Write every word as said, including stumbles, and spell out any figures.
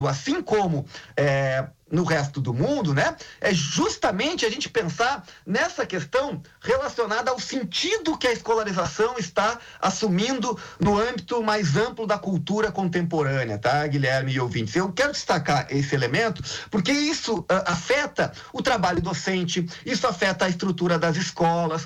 assim como é, no resto do mundo, né, é justamente a gente pensar nessa questão relacionada ao sentido que a escolarização está assumindo no âmbito mais amplo da cultura contemporânea, tá, Guilherme e ouvintes? Eu quero destacar esse elemento porque isso uh, afeta o trabalho docente, isso afeta a estrutura das escolas,